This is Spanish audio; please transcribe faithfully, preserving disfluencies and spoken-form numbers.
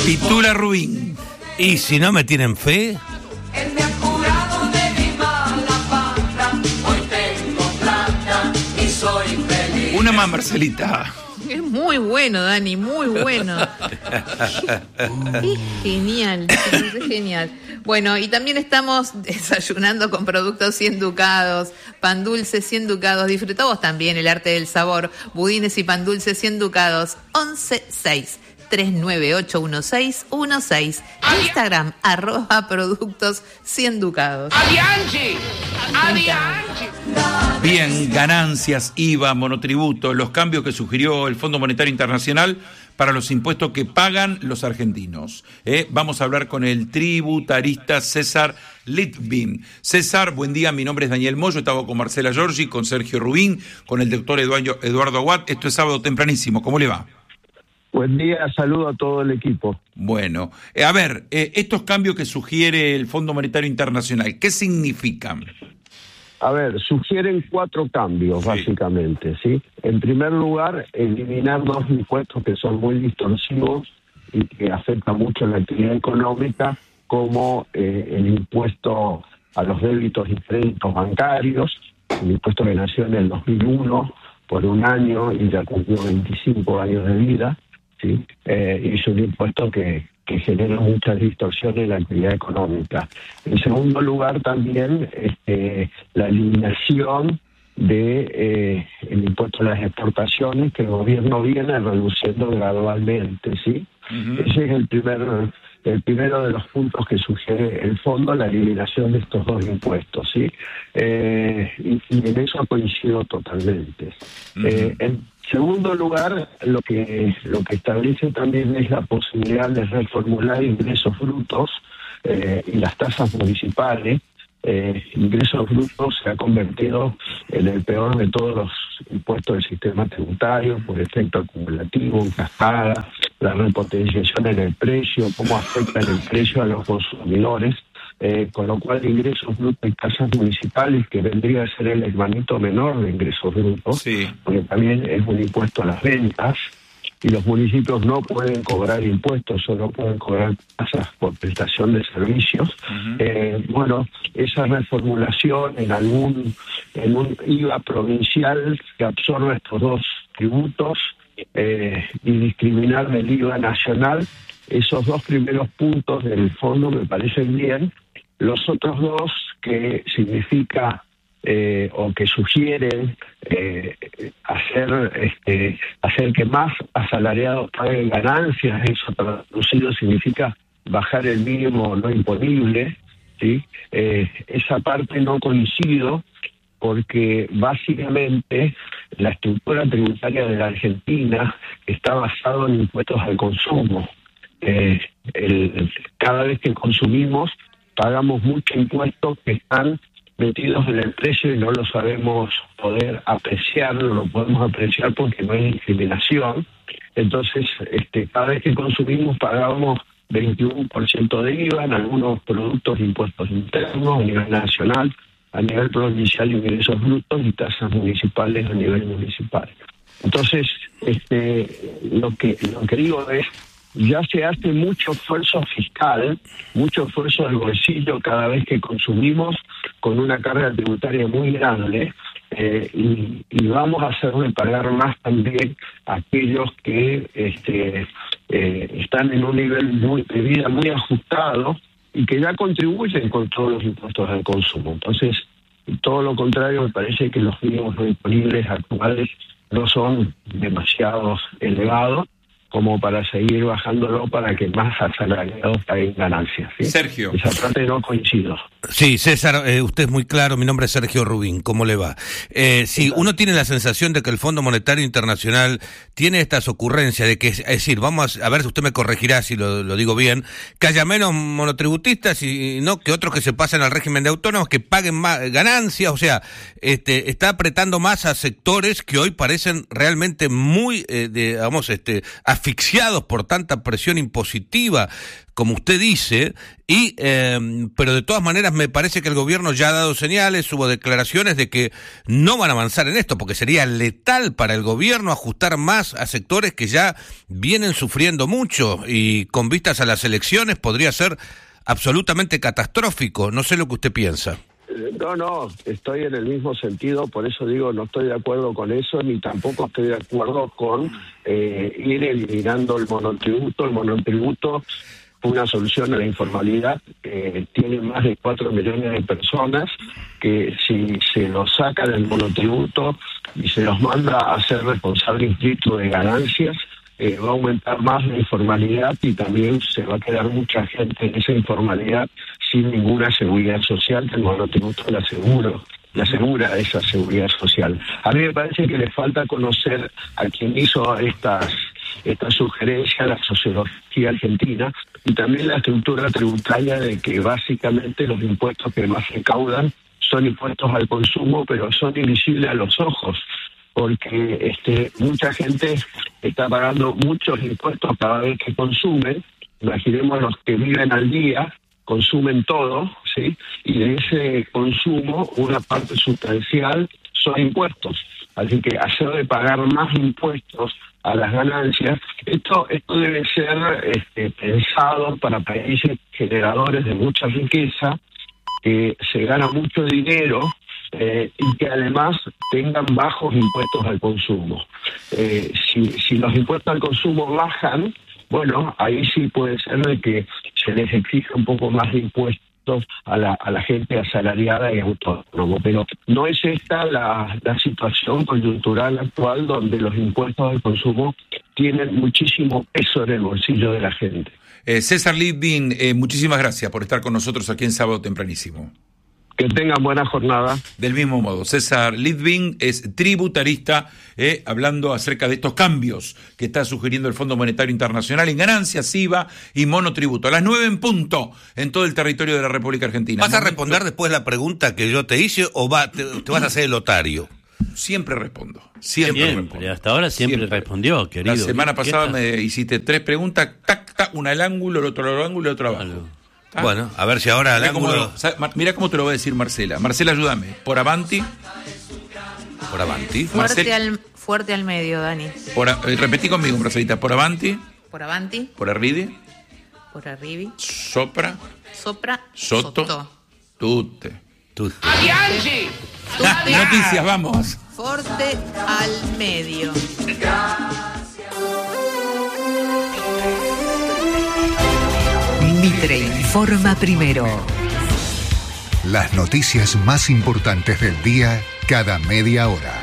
Titula Rubín. ¿Y si no me tienen fe? Él me ha curado de mi mala pata. Hoy tengo plata y soy feliz. Una más, Marcelita. Es muy bueno, Dani, muy bueno. Es genial, chicos, es genial. Bueno, y también estamos desayunando con productos cien ducados, pan dulce cien ducados. Disfruta vos también el arte del sabor. Budines y pan dulce cien ducados. once seis tres nueve ocho uno seis uno seis. Instagram, arroba productos cien ducados. ¡Adianchi! ¡Adianchi! Bien, ganancias, I V A, monotributo, los cambios que sugirió el Fondo Monetario Internacional para los impuestos que pagan los argentinos. ¿Eh? Vamos a hablar con el tributarista César Litvin. César, buen día, mi nombre es Daniel Moyo, estaba con Marcela Giorgi, con Sergio Rubín, con el doctor Eduardo, Eduardo Aguad. Esto es sábado tempranísimo, ¿cómo le va? Buen día, saludo a todo el equipo. Bueno, eh, a ver, eh, estos cambios que sugiere el Fondo Monetario Internacional, ¿qué significan? A ver, sugieren cuatro cambios, sí, básicamente, ¿sí? En primer lugar, eliminar dos impuestos que son muy distorsivos y que afectan mucho la actividad económica, como eh, el impuesto a los débitos y créditos bancarios, el impuesto que nació en el dos mil uno por un año y ya cumplió veinticinco años de vida, ¿sí? Eh, y es un impuesto que, que genera muchas distorsiones en la actividad económica. En segundo lugar, también este, la eliminación de eh, el impuesto a las exportaciones, que el gobierno viene reduciendo gradualmente, ¿sí? Uh-huh. Ese es el primer el primero de los puntos que sugiere el fondo, la eliminación de estos dos impuestos, ¿sí? Eh, y, y en eso coincido totalmente. Uh-huh. Eh, en segundo lugar, lo que lo que establece también es la posibilidad de reformular ingresos brutos eh, y las tasas municipales. Eh, ingresos brutos se ha convertido en el peor de todos los impuestos del sistema tributario por efecto acumulativo, en cascada, la repotenciación en el precio, cómo afecta en el precio a los consumidores, eh, con lo cual ingresos brutos y tasas municipales, que vendría a ser el hermanito menor de ingresos brutos, sí, porque también es un impuesto a las ventas, y los municipios no pueden cobrar impuestos, solo pueden cobrar tasas por prestación de servicios. Uh-huh. Eh, bueno, esa reformulación en algún en un I V A provincial que absorba estos dos tributos eh, y discriminar del I V A nacional, esos dos primeros puntos del fondo me parecen bien. Los otros dos, que significa Eh, o que sugieren eh, hacer este, hacer que más asalariados paguen ganancias, eso traducido significa bajar el mínimo no imponible, ¿sí? Eh, esa parte no coincido, porque básicamente la estructura tributaria de la Argentina está basada en impuestos al consumo. Eh, el, cada vez que consumimos pagamos muchos impuestos que están metidos en el precio y no lo sabemos poder apreciar, no lo podemos apreciar porque no hay discriminación. Entonces, este, cada vez que consumimos pagamos veintiuno por ciento de I V A en algunos productos de impuestos internos a nivel nacional, a nivel provincial ingresos brutos y tasas municipales a nivel municipal. Entonces, este, lo que lo que digo es, ya se hace mucho esfuerzo fiscal, mucho esfuerzo del bolsillo cada vez que consumimos, con una carga tributaria muy grande, eh, y, y vamos a hacerle pagar más también a aquellos que este, eh, están en un nivel muy, de vida muy ajustado y que ya contribuyen con todos los impuestos al consumo. Entonces, todo lo contrario, me parece que los mínimos no imponibles actuales no son demasiado elevados como para seguir bajándolo para que más asalariados paguen ganancias, ¿sí? Sergio. Esa parte no coincido. Sí, César, eh, usted es muy claro, mi nombre es Sergio Rubín, ¿cómo le va? Eh, sí, uno tiene la sensación de que el Fondo Monetario Internacional tiene estas ocurrencias de que, es decir, vamos a, a ver si usted me corregirá si lo, lo digo bien, que haya menos monotributistas y no que otros que se pasen al régimen de autónomos, que paguen más ganancias, o sea, este, está apretando más a sectores que hoy parecen realmente muy, eh, de, digamos, este, afectados asfixiados por tanta presión impositiva, como usted dice, y eh, pero de todas maneras me parece que el gobierno ya ha dado señales, hubo declaraciones de que no van a avanzar en esto, porque sería letal para el gobierno ajustar más a sectores que ya vienen sufriendo mucho, y con vistas a las elecciones podría ser absolutamente catastrófico. No sé lo que usted piensa. No, no, estoy en el mismo sentido, por eso digo, no estoy de acuerdo con eso, ni tampoco estoy de acuerdo con eh, ir eliminando el monotributo. El monotributo fue una solución a la informalidad. Eh, tiene más de cuatro millones de personas que si se los saca del monotributo y se los manda a ser responsable inscrito de ganancias, Eh, va a aumentar más la informalidad y también se va a quedar mucha gente en esa informalidad sin ninguna seguridad social, que el monotributo le asegura, le asegura esa seguridad social. A mí me parece que le falta conocer a quien hizo estas esta sugerencia, la sociología argentina, y también la estructura tributaria de que básicamente los impuestos que más recaudan son impuestos al consumo, pero son invisibles a los ojos, porque este mucha gente está pagando muchos impuestos cada vez que consumen. Imaginemos los que viven al día, consumen todo, ¿sí? Y de ese consumo una parte sustancial son impuestos. Así que hacer de pagar más impuestos a las ganancias, esto esto debe ser este, pensado para países generadores de mucha riqueza, que se gana mucho dinero, Eh, y que además tengan bajos impuestos al consumo. Eh, si, si los impuestos al consumo bajan, bueno, ahí sí puede ser de que se les exija un poco más de impuestos a la, a la gente asalariada y autónoma, pero no es esta la, la situación coyuntural actual, donde los impuestos al consumo tienen muchísimo peso en el bolsillo de la gente. Eh, César Litvin, eh, muchísimas gracias por estar con nosotros aquí en Sábado Tempranísimo. Que tengan buena jornada. Del mismo modo, César Litvin es tributarista, eh, hablando acerca de estos cambios que está sugiriendo el Fondo Monetario Internacional en ganancias, I V A y monotributo. A las nueve en punto en todo el territorio de la República Argentina. ¿Vas a responder después la pregunta que yo te hice o va, te, te vas a hacer el otario? Siempre respondo, siempre, siempre respondo. Hasta ahora siempre, siempre respondió, querido. La semana pasada me hiciste tres preguntas, tac, tac, una al ángulo, el otro al ángulo y el otro abajo. ¿Ah? Bueno, a ver si ahora al ángulo... Cómo, mira cómo te lo va a decir Marcela. Marcela, ayúdame. Por avanti. Por avanti. Fuerte, Marcel... al, fuerte al medio, Dani. Por a... Repetí conmigo, Marcelita. Por avanti. Por avanti. Por arridi. Por arribi. Sopra. Sopra. Sotto. Sotto. Tutte. Tutte. Adianci! Noticias, vamos. Fuerte al medio. Mitre informa primero. Las noticias más importantes del día cada media hora.